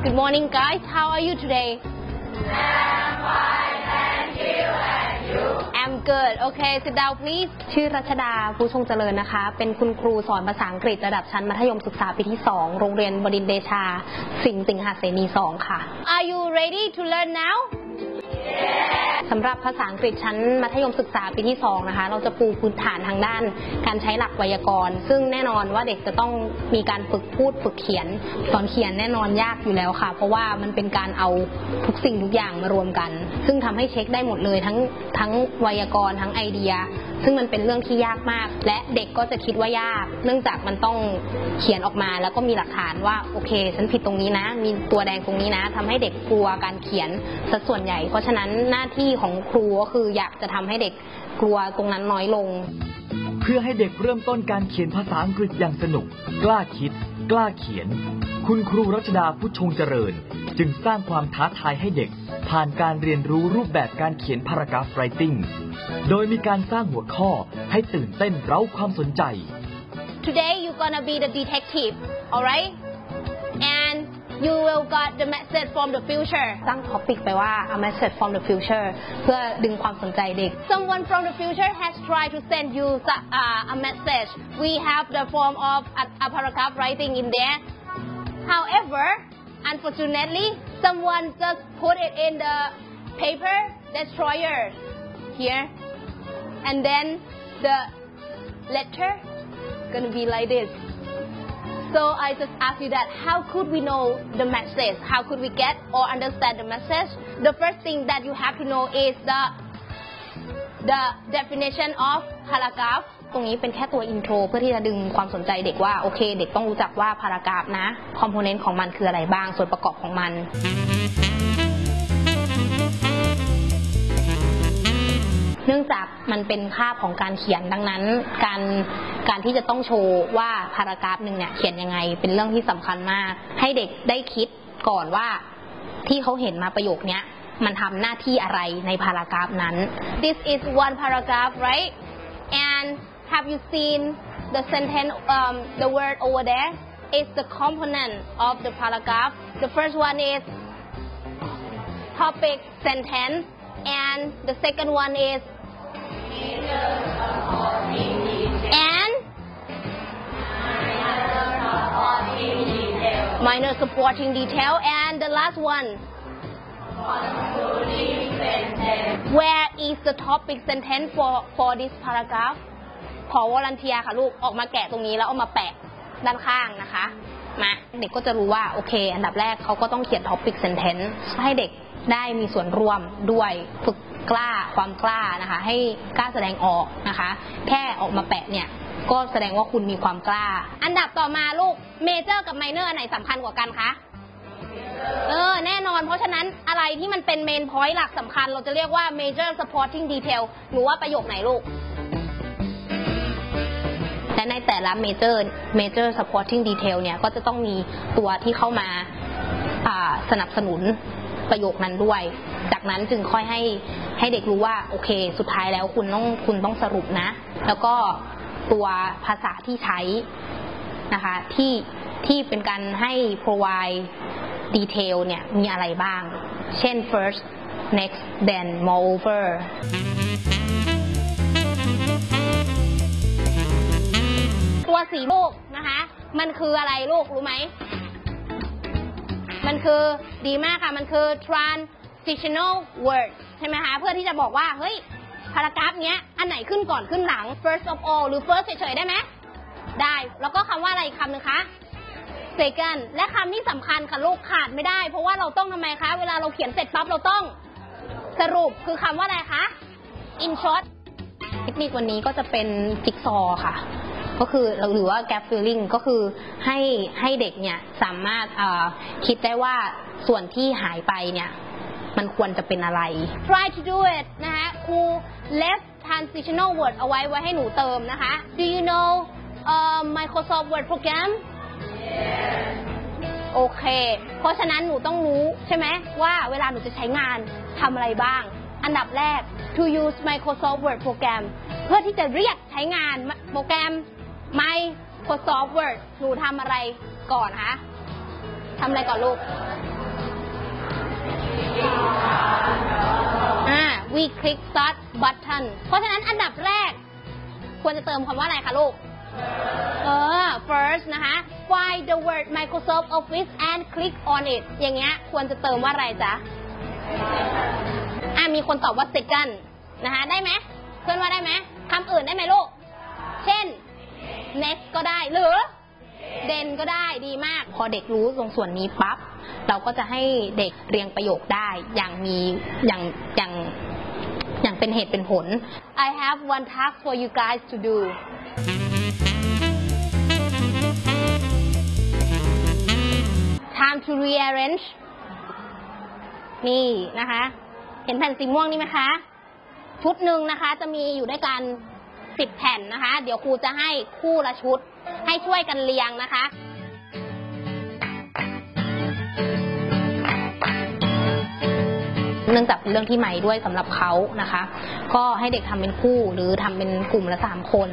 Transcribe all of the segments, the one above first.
Good morning, guys. How are you today? I'm fine, thank you. And you? I'm good. Okay, sit down, please. ชื่อรัชดาผู้ชงเจริญนะคะเป็นคุณครูสอนภาษาอังกฤษระดับชั้นมัธยมศึกษาปีที่2โรงเรียนบดินทร์เดชาสิงหเสนี2ค่ะ Are you ready to learn now?สำหรับภาษาอังกฤษชั้นมัธยมศึกษาปีที่2นะคะเราจะปูพื้นฐานทางด้านการใช้หลักไวยากรณ์ซึ่งแน่นอนว่าเด็กจะต้องมีการฝึกพูดฝึกเขียนตอนเขียนแน่นอนยากอยู่แล้วค่ะเพราะว่ามันเป็นการเอาทุกสิ่งทุกอย่างมารวมกันซึ่งทำให้เช็คได้หมดเลยทั้งไวยากรณ์ทั้งไอเดียซึ่งมันเป็นเรื่องที่ยากมากและเด็กก็จะคิดว่ายากเนื่องจากมันต้องเขียนออกมาแล้วก็มีหลักฐานว่าโอเคฉันผิดตรงนี้นะมีตัวแดงตรงนี้นะทำให้เด็กกลัวการเขียนซะส่วนใหญ่เพราะฉะนั้นหน้าที่ของครูก็คืออยากจะทำให้เด็กกลัวตรงนั้นน้อยลงเพื่อให้เด็กเริ่มต้นการเขียนภาษาอังกฤษอย่างสนุกกล้าคิดกล้าเขียนคุณครูรัชดาพุทธชงเจริญจึงสร้างความท้าทายให้เด็กผ่านการเรียนรู้รูปแบบการเขียน Paragraph Writing โดยมีการสร้างหัวข้อให้ตื่นเต้นเร้าความสนใจ Today you're gonna be the detective, alright? And you will got the message from the future ตั้ง topic ไปว่า a message from the future เพื่อดึงความสนใจเด็ก Someone from the future has tried to send you a message. We have the form of a paragraph writing in there. However, unfortunately, someone just put it in the paper destroyer here, and then the letter gonna be like this.So I just ask you that how could we know the message? How could we get or understand the message? The first thing that you have to know is the definition of paragraph ตรงนี้เป็นแค่ตัวอินโทรเพื่อที่จะดึงความสนใจเด็กว่าโอเคเด็กต้องรู้จักว่า paragraph นะ component ของมันคืออะไรบ้างส่วนประกอบของมันเนื่องจากมันเป็นคาบของการเขียนดังนั้นการที่จะต้องโชว์ว่าพารากราฟหนึ่งเนี่ยเขียนยังไงเป็นเรื่องที่สำคัญมากให้เด็กได้คิดก่อนว่าที่เขาเห็นมาประโยคนี้มันทำหน้าที่อะไรในพารากราฟนั้น This is one paragraph right and have you seen the sentence the word over there is the component of the paragraph the first one is topic sentence and the second one is and minor supporting detail and the last one where is the topic sentence for this paragraph ขอวอลันเทียค่ะลูกออกมาแกะตรงนี้แล้วเอามาแปะด้านข้างนะคะมาเด็กก็จะรู้ว่าโอเคอันดับแรกเขาก็ต้องเขียน topic sentence ให้เด็กได้มีส่วนร่วมด้วยฝึกกล้าความกล้านะคะให้กล้าแสดงออกนะคะแค่ออกมาแปะเนี่ยก็แสดงว่าคุณมีความกล้าอันดับต่อมาลูกเมเจอร์กับไมเนอร์อันไหนสำคัญกว่ากันคะแน่นอนเพราะฉะนั้นอะไรที่มันเป็นเมนพอยต์หลักสำคัญเราจะเรียกว่า major supporting detail หนูว่าประโยคไหนลูกและในแต่ละ major supporting detail เนี่ยก็จะต้องมีตัวที่เข้ามาสนับสนุนประโยคนั้นด้วยจากนั้นจึงค่อยให้เด็กรู้ว่าโอเคสุดท้ายแล้วคุณต้องสรุปนะแล้วก็ตัวภาษาที่ใช้นะคะที่เป็นการให้ provide detail เนี่ยมีอะไรบ้างเช่น first next then moreover ตัวสีลูกนะคะมันคืออะไรลูกรู้ไหมมันคือดีมากค่ะมันคือ transitional word ใช่ไหมคะเพื่อที่จะบอกว่าเฮ้ยพารากราฟเนี้ยอันไหนขึ้นก่อนขึ้นหลัง first of all หรือ first เฉยๆได้ไหมได้แล้วก็คำว่าอะไรอีกคำหนึ่งคะ second และคำที่สำคัญค่ะลูกขาดไม่ได้เพราะว่าเราต้องทำไมคะเวลาเราเขียนเสร็จปั๊บเราต้องสรุปคือคำว่าอะไรคะ in short เทคนิควันนี้ก็จะเป็นจิ๊กซอว์ค่ะก็คือหรือว่า gap filling ก็คือให้เด็กเนี่ยสามารถคิดได้ว่าส่วนที่หายไปเนี่ยมันควรจะเป็นอะไร try to do it นะคะครู left transitional word เอาไว้ให้หนูเติมนะคะ do you know Microsoft Word program โอเคเพราะฉะนั้นหนูต้องรู้ใช่ไหมว่าเวลาหนูจะใช้งานทำอะไรบ้างอันดับแรก to use Microsoft Word program เพื่อที่จะเรียกใช้งานโปรแกรม Microsoft Word หนูทำอะไรก่อนคะทำอะไรก่อนลูก we click start button เพราะฉะนั้นอันดับแรกควรจะเติมคำว่าอะไรคะลูกfirst นะคะ find the word Microsoft Office and click on it อย่างเงี้ยควรจะเติมว่าอะไรจ๊ะมีคนตอบว่า second นะคะได้ไหมเพื่อนว่าได้ไหมคำอื่นได้ไหมลูกเช่น next ก็ได้หรือ then ก็ได้ดีมากพอเด็กรู้ตรงส่วนนี้ปั๊บเราก็จะให้เด็กเรียงประโยคได้อย่างมีอย่างเป็นเหตุเป็นผล I have one task for you guys to do time to rearrange นี่นะคะเห็นแผ่นสีม่วงนี่ไหมคะชุดหนึ่งนะคะจะมีอยู่ด้วยกัน10 แผ่นนะคะเดี๋ยวครูจะให้คู่ละชุดให้ช่วยกันเรียงนะคะเนื่องจากเป็นเรื่องที่ใหม่ด้วยสำหรับเขานะคะก็ให้เด็กทำเป็นคู่หรือทำเป็นกลุ่มละ3 คน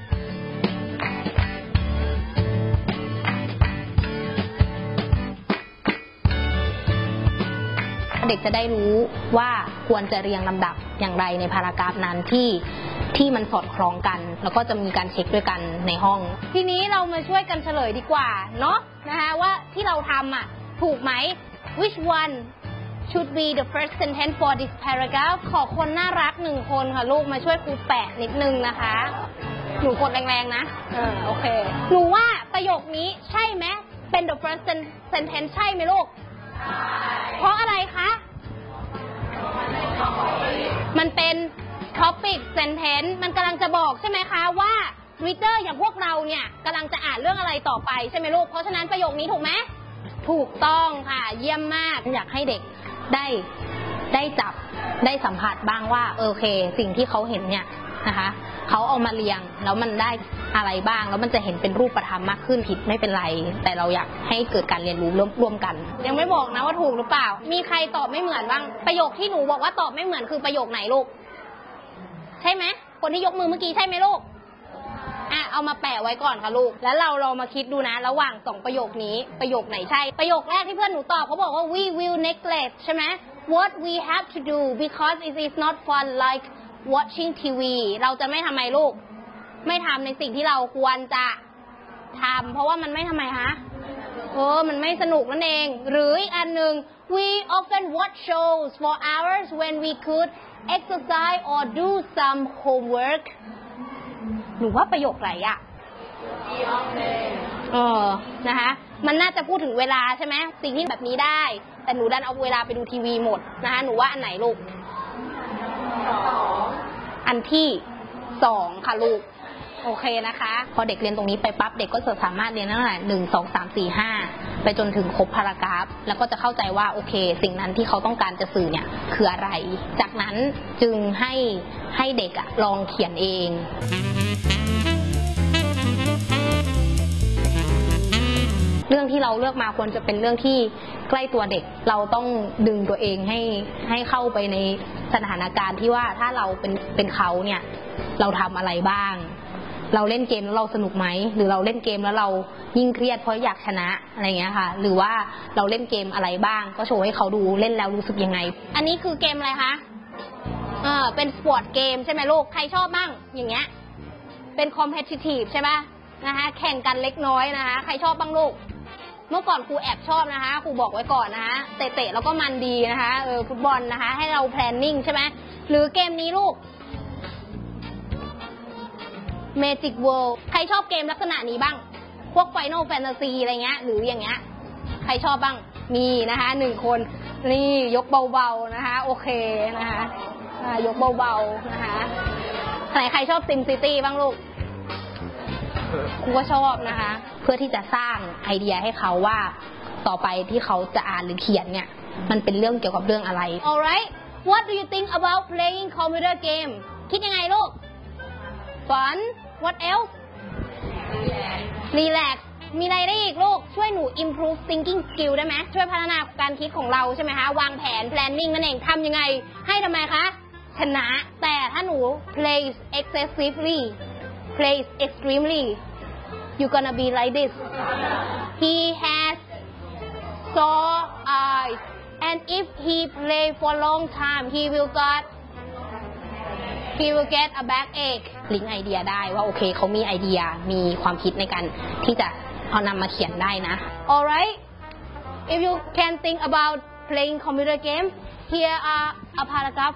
เด็กจะได้รู้ว่าควรจะเรียงลำดับอย่างไรในพารากราฟนั้นที่มันสอดคล้องกันแล้วก็จะมีการเช็คด้วยกันในห้องทีนี้เรามาช่วยกันเฉลยดีกว่าเนาะนะคะว่าที่เราทำถูกไหม which one should be the first sentence for this paragraph ขอคนน่ารัก1 คนค่ะลูกมาช่วยครูแปะนิดนึงนะคะหนูกดแรงๆนะโอเคหนูว่าประโยคนี้ใช่ไหมเป็น the first sentence ใช่ไหมลูกเพราะอะไรคะมันเป็น topic sentence มันกำลังจะบอกใช่ไหมคะว่า reader อย่างพวกเราเนี่ยกำลังจะอ่านเรื่องอะไรต่อไปใช่ไหมลูกเพราะฉะนั้นประโยคนี้ถูกไหมถูกต้องค่ะเยี่ยมมากอยากให้เด็กได้จับได้สัมผัสบ้างว่าโอเคสิ่งที่เขาเห็นเนี่ยนะคะเขาเอามาเรียงแล้วมันได้อะไรบ้างแล้วมันจะเห็นเป็นรูปธรรมมากขึ้นผิดไม่เป็นไรแต่เราอยากให้เกิดการเรียนรู้ร่วมกันยังไม่บอกนะว่าถูกหรือเปล่ามีใครตอบไม่เหมือนบ้างประโยคที่หนูบอกว่าตอบไม่เหมือนคือประโยคไหนลูกใช่ไหมคนที่ยกมือเมื่อกี้ใช่ไหมลูกเอามาแปะไว้ก่อนค่ะลูกแล้วเรามาคิดดูนะระหว่าง2 ประโยคนี้ประโยคไหนใช่ประโยคแรกที่เพื่อนหนูตอบเขาบอกว่า we will neglect ใช่ไหม what we have to do because it is not fun like watching TV เราจะไม่ทำไมลูกไม่ทำในสิ่งที่เราควรจะทำเพราะว่ามันไม่ทำไมคะมันไม่สนุกนั่นเองหรืออีกอันหนึ่ง we often watch shows for hours when we could exercise or do some homework หนูว่าประโยคไหนนะคะมันน่าจะพูดถึงเวลาใช่ไหมสิ่งที่แบบนี้ได้แต่หนูดันเอาเวลาไปดูทีวีหมดนะคะหนูว่าอันไหนลูกอันที่2ค่ะลูกโอเคนะคะพอเด็กเรียนตรงนี้ไปปั๊บเด็กก็จะสามารถเรียนตั้งแต่1 2 3 4 5ไปจนถึงครบพารากราฟแล้วก็จะเข้าใจว่าโอเคสิ่งนั้นที่เขาต้องการจะสื่อเนี่ยคืออะไรจากนั้นจึงให้เด็กลองเขียนเองเรื่องที่เราเลือกมาควรจะเป็นเรื่องที่ใกล้ตัวเด็กเราต้องดึงตัวเองให้เข้าไปในสถานการณ์ที่ว่าถ้าเราเป็นเขาเนี่ยเราทำอะไรบ้างเราเล่นเกมแล้วเราสนุกไหมหรือเราเล่นเกมแล้วเรายิ่งเครียดเพราะอยากชนะอะไรเงี้ยค่ะหรือว่าเราเล่นเกมอะไรบ้างก็โชว์ให้เขาดูเล่นแล้วรู้สึกยังไงอันนี้คือเกมอะไรคะเป็นสปอร์ตเกมใช่ไหมลูกใครชอบบ้างอย่างเงี้ยเป็นคอมเพทิทีฟใช่ป่ะนะคะแข่งกันเล็กน้อยนะคะใครชอบบ้างลูกเมื่อก่อนครูแอบชอบนะคะครูบอกไว้ก่อนนะคะเตะแล้วก็มันดีนะคะฟุตบอลนะคะให้เราแพลนนิ่งใช่ไหมหรือเกมนี้ลูก Magic World ใครชอบเกมลักษณะนี้บ้างพวก Final Fantasy อะไรเงี้ยหรืออย่างเงี้ยใครชอบบ้างมีนะคะ1 คนนี่ยกเบาๆนะคะโอเคนะคะยกเบาๆนะคะใครชอบ Sim City บ้างลูกครูก็ชอบนะคะเพื่อที่จะสร้างไอเดียให้เขาว่าต่อไปที่เขาจะอ่านหรือเขียนเนี่ยมันเป็นเรื่องเกี่ยวกับเรื่องอะไร Alright What do you think about playing computer game คิดยังไงลูก Fun What else Relax มีอะไรได้อีกลูกช่วยหนู improve thinking skill ได้ไหมช่วยพัฒนาการคิดของเราใช่ไหมคะวางแผน planning นั่นเองทำยังไงให้ทำไมคะชนะแต่ถ้าหนู play excessively plays extremely you're gonna be like this he has sore eyes and if he play for long time he will get a backache ลิงก์ไอเดียได้ว่าโอเคเขามีไอเดียมีความคิดในการที่จะเอานำมาเขียนได้นะ alright if you can think about playing computer games here are a paragraph